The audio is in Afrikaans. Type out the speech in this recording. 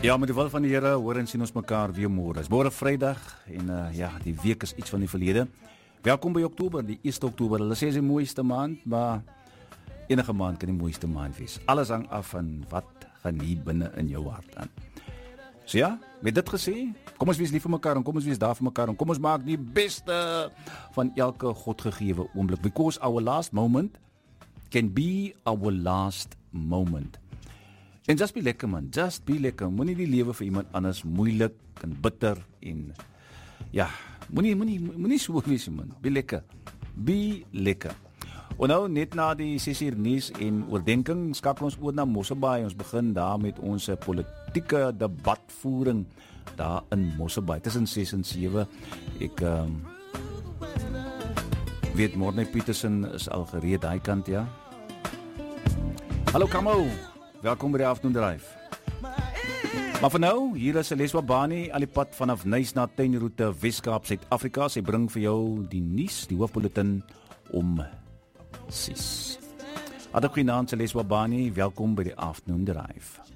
Ja, met die wil van die Here hoor en sien ons mekaar weer môre. Dis môre Vrydag en die week is iets van die verlede. Welkom by Oktober, die 1 Oktober. Hulle sê is die mooiste maand, maar enige maand kan die mooiste maand wees. Alles hang af van wat gaan hier binne in jou hart aan. So ja, met dit gesê, kom ons wees lief vir mekaar en kom ons wees daar vir mekaar en kom ons maak die beste van elke godgegewe oomblik. Because our last moment can be our last moment. En just be lekker man, just be lekker. Moenie die lewe vir iemand anders moeilik en bitter en ja, moenie so wees man. Be lekker. Be lekker. En nou net na die 6 uur nuus en oordenking skakel ons oor na Mosselbaai. Ons begin daar met ons politieke debatvoering daar in Mosselbaai tussen 6 en 7. Ek weet Morne Petersen is al gereed daai kant, ja. Hallo Kamo. Welkom by die Afternoon Drive. Maar vir nou, hier is Leswa Bani, al die pad vanaf Nys na tuinroete Weskaap, Suid-Afrika. Sy bring vir jou die nuus, die hoofbulletin om 6. Goeienaand, Leswa Bani, welkom by die Afternoon Drive.